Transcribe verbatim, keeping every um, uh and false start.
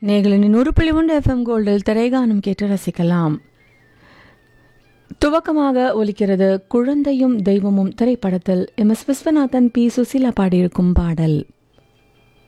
நேயர்களின் ஒரு புள்ளி ஒன்று எஃப்எம் கோல்டில் திரைகானம் கேட்டு ரசிக்கலாம். துவக்கமாக ஒலிக்கிறது குழந்தையும் தெய்வமும் திரைப்படத்தில் M S Viswanathan, B Susheela பாடியிருக்கும் பாடல்.